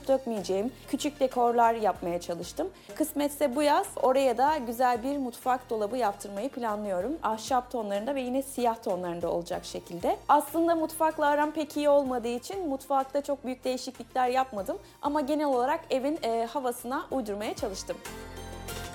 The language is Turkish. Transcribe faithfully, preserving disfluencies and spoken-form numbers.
çok dökmeyeceğim küçük dekorlar yapmaya çalıştım. Kısmetse bu yaz oraya da güzel bir mutfak dolabı yaptırmayı planlıyorum. Ahşap tonlarında ve yine siyah tonlarında olacak şekilde. Aslında mutfakla aram pek iyi olmadığı için mutfakta çok büyük değişiklikler yapmadım. Ama genel olarak evin e, havasına uydurmaya çalıştım.